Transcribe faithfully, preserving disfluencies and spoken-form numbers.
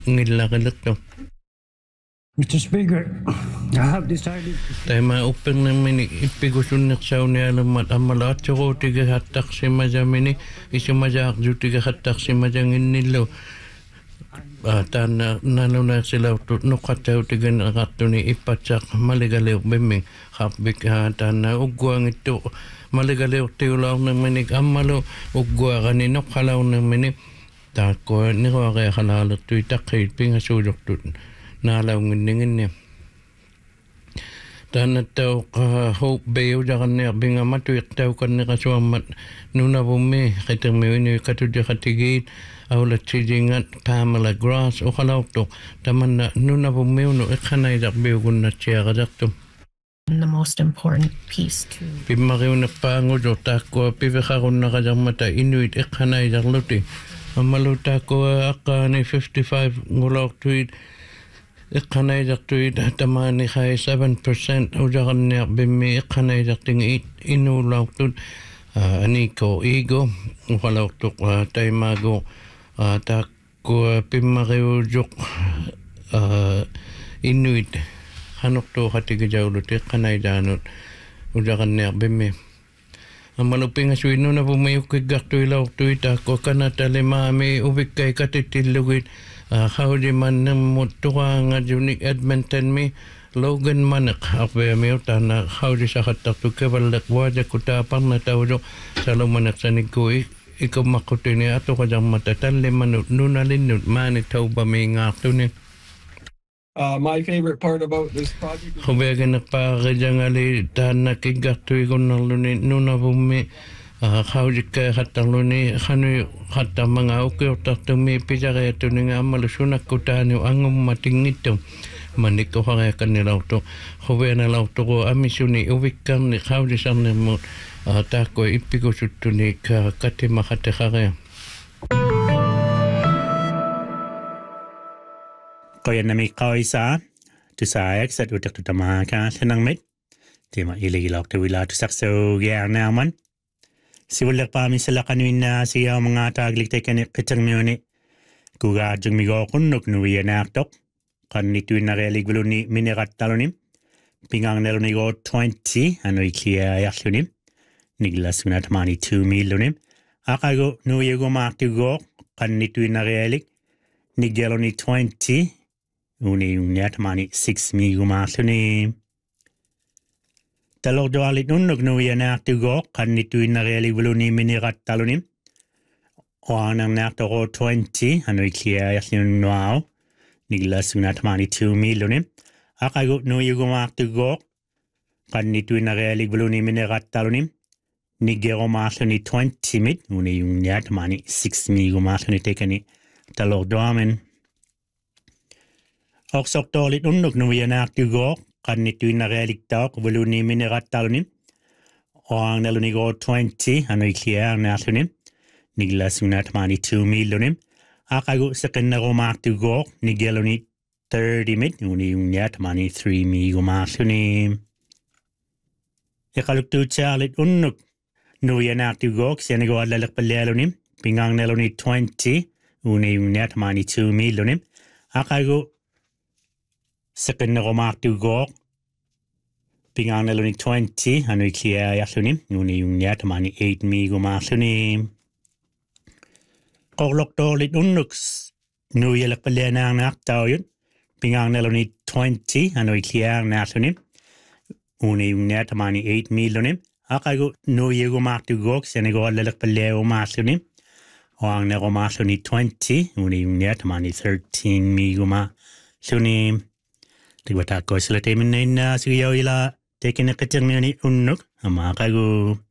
ngillaqiluttu Mister Speaker, I have decided taima uppernermini ippigusunnersaunialummat ammalaatsuruutiga hattaqsimajamini isumajaaqjutiga hattaqsimajanginnillu taanna nanunaersilautut nuqqattautigan eqartuni ippatsaq maligaliuq bimming qappik taanna ugguangittu maligaliurtiulaornerminik ammalu ugguaqani noqqalaornermini taakko niruareaqalaalertui taqqiit pingasuulortut naalaunginninginni taanattau hope beujaranneer bingamatuiqtaukanneqasuammat nunavummi qitermiuni katutiqatigiit aulatsijingat Pamela Grass uqalaurtuq tamanna nunavummiunu iqqanailaq biugunnatsiaqalertu the most important piece to pimmariuneppaangulo taakkua piviqarunnaqajarmata inuit iqqanailarluti ammalu taakkua aqqaani fifty-five ngulaortuit iqqanailartuit tamaani khai seven percent ujaranneer bimmi iqqanailartingi inuulaurtut aniko igo uqalaurtuq taimaago taakkua pimmariujuq inuit hanortuuqatigijauluut iqqanailaanut ujaranneer bimmi ammalu pingasuinnuna pumayukkiggartuilaurtui taakkua kanatalimaami uvikkai katitillugit haudimannermut tuqaangajuni Edmonton-mi Logan Manek arveamiu taana haudisaqattartu kevalleq waajakku taaparnataulu salumaneqsanikui ikummaqutini atuqajarmata tallimanut nunalinnut maani taubamiingaartuni Uh, my favorite part about this project is Hubegenerpaaqijangali taanna kiggartuigunnarluni nunavummi qaujikka qattarluni qanu qattarmanga ukiortartummi pisareatuninga ammalu sunakku taani angummatingittu manikkoqareaqannilaurtu hubenalartuqu amisuni uvikkarni qaudisarnermut taakko ippikusuttuni katimaqateqarea Qoyanami qaisa tusayak sat utak tutamaka thanangmit tema iligilak tuwila tusakso yaarnaaman siwalak pami salakanuina siya mga taglik tekani qitangmiuni kuga jungmigo kunnuk nuwiyanaktok qannituin narelik buluni miniqattaluni pingang nelunigo twenty ano ikia yaxlunim niglasunat mani two million aqago nuwiyago maaqtugo qannituin narelik nigeloni twenty uni uniat mani six migumaarluni talordoalit nunnuk nuianaartugo qannituinnarealik vuluni miniqattaluni oanarnaartoro twenty anuikliaarlunnuao niglasunat mani two milluni aqagu nuigumaartugo qannituinnarealik vuluni miniqattaluni nigeromaarluni twenty mit uni uniat mani six migumaarluni tekani talordoamen Oqsortolit unnuk nuianaartugo qannituinnarealiktaoq vuluni miniqattaluni oaangnalunigo twenty anuikliaarnaarluni niglasunat mani two milluni aqagu seqinnerumaartugo nigeluni thirty mit uni uniat mani three migumaarluni iqaluktuutsaarlit unnuk nuianaartugo ksianigoallallerpallialuni pingaangnaluni twenty uni uniat mani two milluni aqagu seqinnerumaartugo pingaangaluni twenty anuikliaarluni uni uniat mani eight migumaarluni qorlortoorlit unnuk nuialerpallianaarnaartauyut pingaangaluni twenty anuikliaarnaarluni uni uniat mani eight milluni aqagu nuiagumaartugo ksianigoallallerpalliagumaarluni oaangnerumaarluni twenty uni uniat mani thirteen migumaarluni Tiba-tiba sila temin na ina sigayaw ila tekin na katyang nani unnuk ama kagu